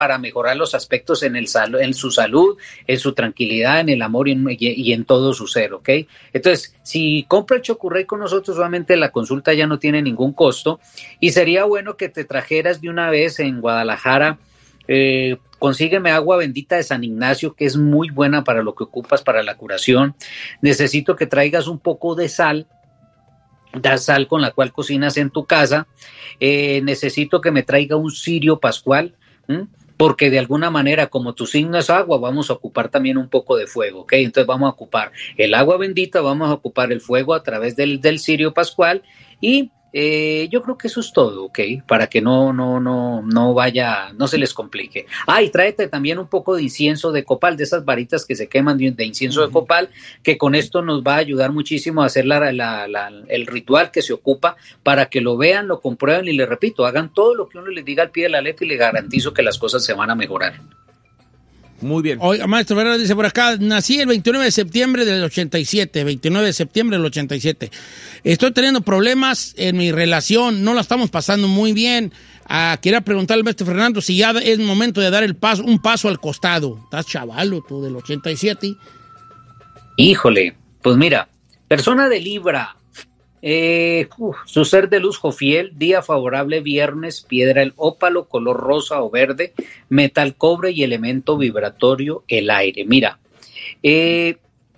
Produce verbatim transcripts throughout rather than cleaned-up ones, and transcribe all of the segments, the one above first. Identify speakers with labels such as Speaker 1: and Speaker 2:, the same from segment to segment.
Speaker 1: para mejorar los aspectos en, el sal- en su salud, en su tranquilidad, en el amor y en, y, y en todo su ser, ¿ok? Entonces, si compra el Chokurey con nosotros, solamente la consulta ya no tiene ningún costo y sería bueno que te trajeras de una vez en Guadalajara. Eh, consígueme agua bendita de San Ignacio, que es muy buena para lo que ocupas para la curación. Necesito que traigas un poco de sal, da sal con la cual cocinas en tu casa. Eh, necesito que me traiga un cirio pascual, ¿m? Porque de alguna manera, como tu signo es agua, vamos a ocupar también un poco de fuego, ¿ok? Entonces vamos a ocupar el agua bendita, vamos a ocupar el fuego a través del, del cirio pascual y eh, yo creo que eso es todo, ¿ok? Para que no, no, no, no vaya, no se les complique. Ah, y tráete también un poco de incienso de copal, de esas varitas que se queman de, de incienso uh-huh. de copal, que con esto nos va a ayudar muchísimo a hacer la, la, la, el ritual que se ocupa para que lo vean, lo comprueben y les repito, hagan todo lo que uno les diga al pie de la letra y les garantizo que las cosas se van a mejorar.
Speaker 2: Muy bien.
Speaker 3: Oiga, maestro Ferrer dice por acá, nací el veintinueve de septiembre del ochenta y siete, veintinueve de septiembre del ochenta y siete. Estoy teniendo problemas en mi relación, no la estamos pasando muy bien. Ah, quería preguntarle al maestro Fernando si ya es momento de dar el paso, un paso al costado. Estás chavalo tú del ochenta y siete.
Speaker 1: Híjole, pues mira, persona de Libra, eh, uh, su ser de luz Jofiel, día favorable viernes, piedra el ópalo, color rosa o verde, metal cobre y elemento vibratorio el aire. Mira, eh,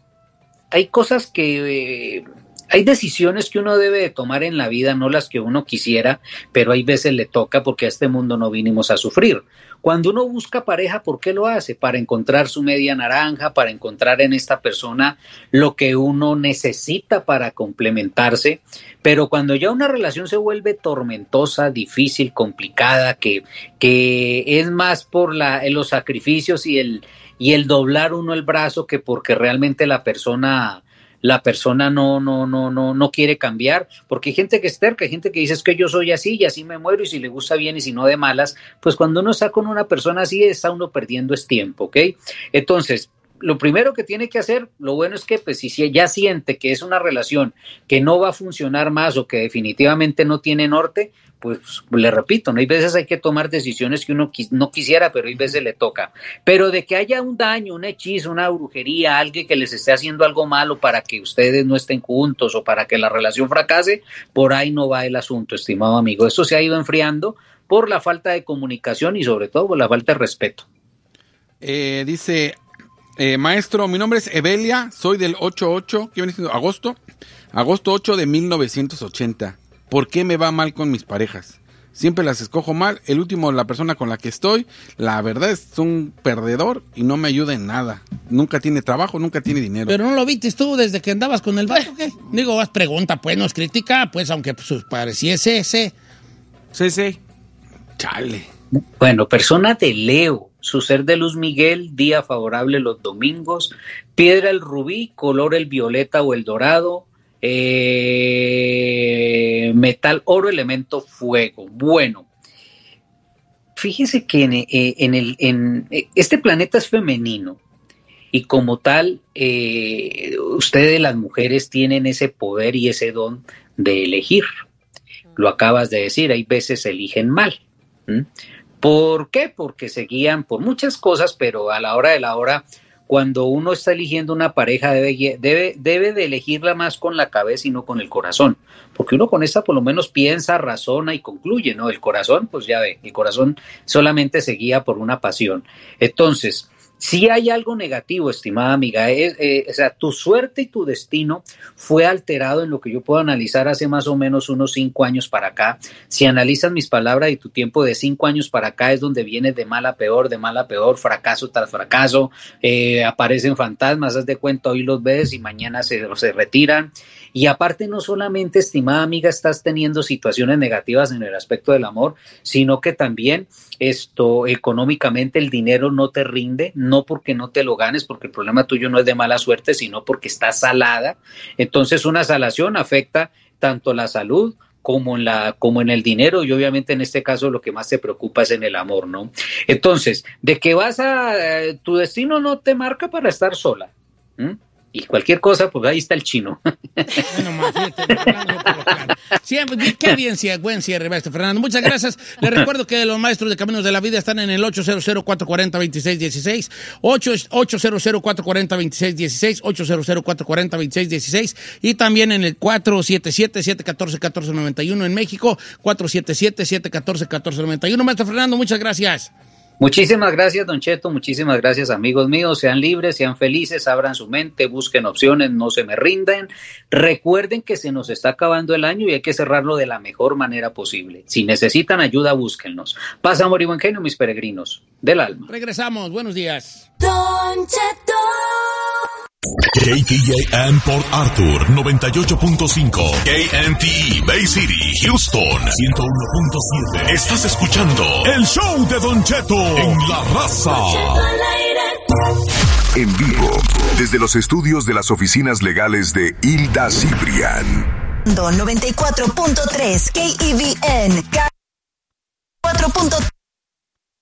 Speaker 1: hay cosas que... Eh, hay decisiones que uno debe de tomar en la vida, no las que uno quisiera, pero hay veces le toca porque a este mundo no vinimos a sufrir. Cuando uno busca pareja, ¿por qué lo hace? Para encontrar su media naranja, para encontrar en esta persona lo que uno necesita para complementarse. Pero cuando ya una relación se vuelve tormentosa, difícil, complicada, que, que es más por la, los sacrificios y el, y el doblar uno el brazo que porque realmente la persona... la persona no, no, no, no, no quiere cambiar, porque hay gente que es terca, hay gente que dice es que yo soy así y así me muero y si le gusta bien y si no de malas, pues cuando uno está con una persona así está uno perdiendo es tiempo, ¿ok? Entonces, lo primero que tiene que hacer, lo bueno es que pues si ya siente que es una relación que no va a funcionar más o que definitivamente no tiene norte, pues le repito, no hay veces hay que tomar decisiones que uno quis, no quisiera, pero hay veces le toca. Pero de que haya un daño, un hechizo, una brujería, alguien que les esté haciendo algo malo para que ustedes no estén juntos o para que la relación fracase, por ahí no va el asunto, estimado amigo. Esto se ha ido enfriando por la falta de comunicación y sobre todo por la falta de respeto.
Speaker 2: Eh, dice, eh, maestro, mi nombre es Evelia, soy del ocho ocho, ¿qué viene siendo? Agosto, agosto ocho de mil novecientos ochenta. ¿Por qué me va mal con mis parejas? Siempre las escojo mal. El último, la persona con la que estoy, la verdad es un perdedor y no me ayuda en nada. Nunca tiene trabajo, nunca tiene dinero.
Speaker 3: Pero no lo viste tú desde que andabas con el vato, ¿qué? Digo, haz pregunta, pues, no es crítica, pues, aunque pues, pareciese ese.
Speaker 2: Sí, sí. Chale.
Speaker 1: Bueno, persona de Leo, su ser de luz Miguel, día favorable los domingos, piedra el rubí, color el violeta o el dorado, Eh, metal oro, elemento fuego. Bueno, fíjese que en, en el en este planeta es femenino y como tal eh, ustedes las mujeres tienen ese poder y ese don de elegir. Lo acabas de decir, hay veces eligen mal. ¿Mm? ¿Por qué? Porque se guían por muchas cosas, pero a la hora de la hora, cuando uno está eligiendo una pareja, debe, debe, debe de elegirla más con la cabeza y no con el corazón, porque uno con esta por lo menos piensa, razona y concluye, ¿no? El corazón, pues ya ve, el corazón solamente se guía por una pasión. Entonces, si hay algo negativo, estimada amiga, es, eh, o sea, tu suerte y tu destino fue alterado en lo que yo puedo analizar hace más o menos unos cinco años para acá. Si analizas mis palabras y tu tiempo de cinco años para acá es donde vienes de mal a peor, de mal a peor, fracaso tras fracaso, eh, aparecen fantasmas, haz de cuenta, hoy los ves y mañana se, se retiran. Y aparte no solamente, estimada amiga, estás teniendo situaciones negativas en el aspecto del amor, sino que también esto económicamente el dinero no te rinde, no porque no te lo ganes, porque el problema tuyo no es de mala suerte, sino porque está salada. Entonces una salación afecta tanto la salud como en la, como en el dinero, y obviamente en este caso lo que más te preocupa es en el amor, ¿no? Entonces, de que vas a, tu destino no te marca para estar sola, ¿m? Y cualquier cosa, pues ahí está el chino.
Speaker 3: Bueno, más, siempre, qué bien, buen cierre, maestro Fernando. Muchas gracias. Les recuerdo que los maestros de Caminos de la Vida están en el ocho cero cero, cuatro cuatro cero, dos seis uno seis, ocho cero cero, cuatro cuatro cero, dos seis uno seis, ocho cero cero, cuatro cuatro cero, dos seis uno seis, y también en el cuatro siete siete, siete uno cuatro, uno cuatro nueve uno en México, cuatro siete siete, siete uno cuatro, uno cuatro nueve uno. Maestro Fernando, muchas gracias.
Speaker 1: Muchísimas gracias, Don Cheto, muchísimas gracias, amigos míos. Sean libres, sean felices, abran su mente, busquen opciones, no se me rindan. Recuerden que se nos está acabando el año y hay que cerrarlo de la mejor manera posible. Si necesitan ayuda, búsquennos. Paz, amor y buen genio, mis peregrinos del alma.
Speaker 3: Regresamos, buenos días.
Speaker 4: Don Cheto.
Speaker 5: K T J M Port Arthur noventa y ocho punto cinco, K N T E Bay City, Houston ciento uno punto siete. Estás escuchando el show de Don Cheto en La Raza.
Speaker 6: En vivo, desde los estudios de las oficinas legales de Hilda Cibrián.
Speaker 4: noventa y cuatro punto tres K E V N cuatro punto